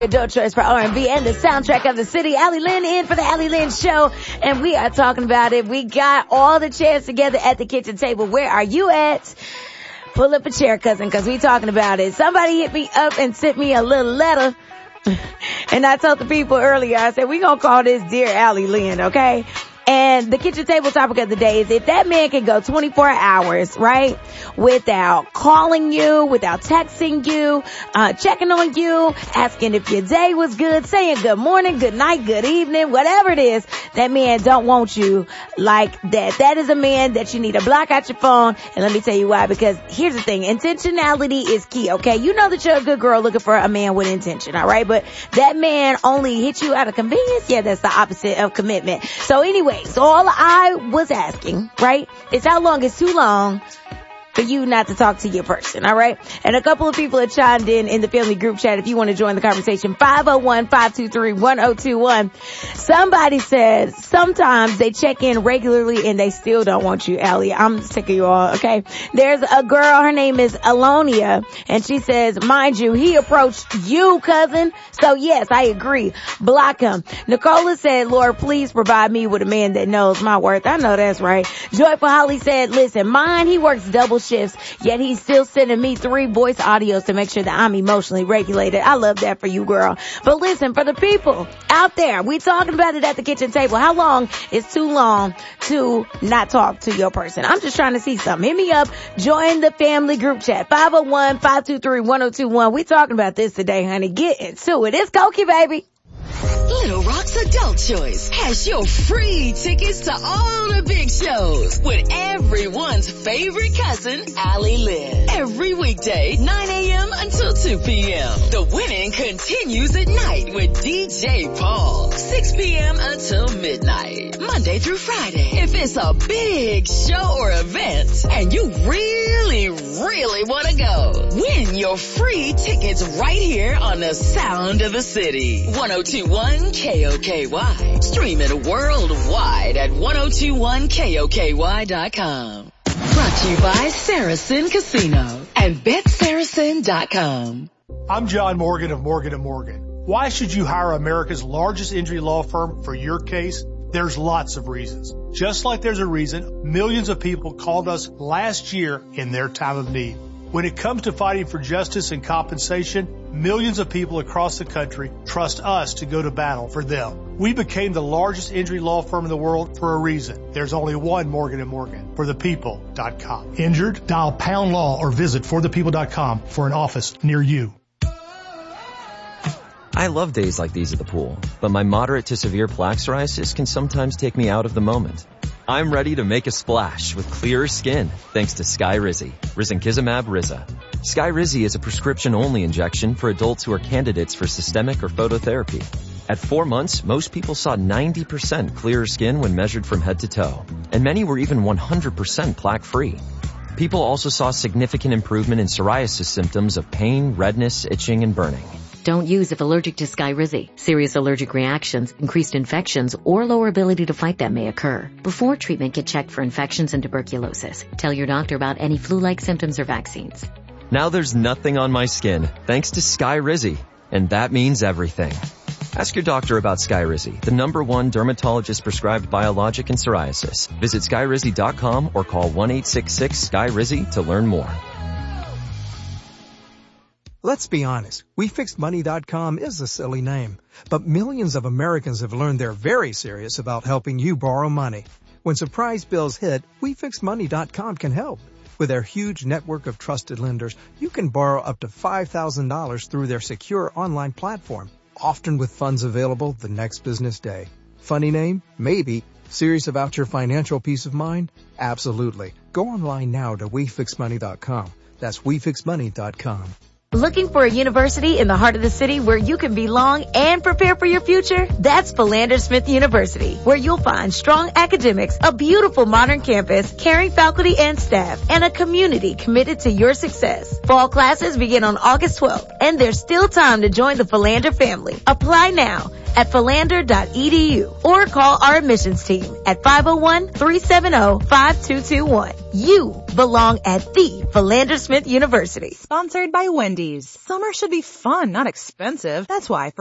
Adult choice for R&B and the soundtrack of the city. Allie Lynn in for the Allie Lynn Show, and we are talking about it. We got all the chairs together at the kitchen table. Where are you at? Pull up a chair, cousin, because we talking about it. Somebody hit me up and sent me a little letter, and I told the people earlier, I said, we gonna call this Dear Allie Lynn, okay? And the kitchen table topic of the day is if that man can go 24 hours, right, without calling you, without texting you, checking on you, asking if your day was good, saying good morning, good night, good evening, whatever it is, that man don't want you like that. That is a man that you need to block out your phone. And let me tell you why, because here's the thing. Intentionality is key, okay? You know that you're a good girl looking for a man with intention, all right? But that man only hit you out of convenience. Yeah, that's the opposite of commitment. So anyway, so all I was asking, right, is how long is too long for you not to talk to your person, all right? And a couple of people have chimed in the family group chat. If you want to join the conversation, 501-523-1021. Somebody said sometimes they check in regularly and they still don't want you, Allie. I'm sick of you all, okay? There's a girl, her name is Alonia, and she says, mind you, he approached you, cousin. So yes, I agree. Block him. Nicola said, Lord, please provide me with a man that knows my worth. I know that's right. Joyful Holly said, listen, mine, he works double shifts, yet he's still sending me 3 voice audios to make sure that I'm emotionally regulated. I love that for you, girl. But listen, for the people out there, we talking about it at the kitchen table. How long is too long to not talk to your person? I'm just trying to see something. Hit me up. Join the family group chat. 501-523-1021. We talking about this today, honey. Get into it. It's Cokie, baby. Little Rock's Adult Choice has your free tickets to all the big shows with everyone's favorite cousin, Allie Lynn. Every weekday, 9 a.m. until 2 p.m. The winning continues at night with DJ Paul, 6 p.m. until midnight, Monday through Friday. If it's a big show or event and you really want to go, win your free tickets right here on the Sound of the City. 1021 KOKY. Stream it worldwide at 1021KOKY.com. Brought to you by Saracen Casino and BetSaracen.com. I'm John Morgan of Morgan & Morgan. Why should you hire America's largest injury law firm for your case? There's lots of reasons. Just like there's a reason millions of people called us last year in their time of need. When it comes to fighting for justice and compensation, millions of people across the country trust us to go to battle for them. We became the largest injury law firm in the world for a reason. There's only one Morgan & Morgan, forthepeople.com. Injured? Dial pound law or visit forthepeople.com for an office near you. I love days like these at the pool, but my moderate to severe plaque psoriasis can sometimes take me out of the moment. I'm ready to make a splash with clearer skin thanks to Skyrizi, risankizumab Riza. Skyrizi is a prescription-only injection for adults who are candidates for systemic or phototherapy. At 4 months, most people saw 90% clearer skin when measured from head to toe, and many were even 100% plaque-free. People also saw significant improvement in psoriasis symptoms of pain, redness, itching, and burning. Don't use if allergic to Skyrizi. Serious allergic reactions, increased infections, or lower ability to fight them may occur. Before treatment, get checked for infections and tuberculosis. Tell your doctor about any flu-like symptoms or vaccines. Now there's nothing on my skin thanks to Skyrizi, and that means everything. Ask your doctor about Skyrizi, the #1 dermatologist-prescribed biologic in psoriasis. Visit Skyrizi.com or call 1-866-SKYRIZI to learn more. Let's be honest, WeFixedMoney.com is a silly name, but millions of Americans have learned they're very serious about helping you borrow money. When surprise bills hit, WeFixedMoney.com can help. With their huge network of trusted lenders, you can borrow up to $5,000 through their secure online platform, often with funds available the next business day. Funny name? Maybe. Serious about your financial peace of mind? Absolutely. Go online now to WeFixedMoney.com. That's WeFixedMoney.com. Looking for a university in the heart of the city where you can belong and prepare for your future? That's Philander Smith University, where you'll find strong academics, a beautiful modern campus, caring faculty and staff, and a community committed to your success. Fall classes begin on August 12th, and there's still time to join the Philander family. Apply now at philander.edu or call our admissions team at 501-370-5221. You belong at the Philander Smith University. Sponsored by Wendy's. Summer should be fun, not expensive. That's why for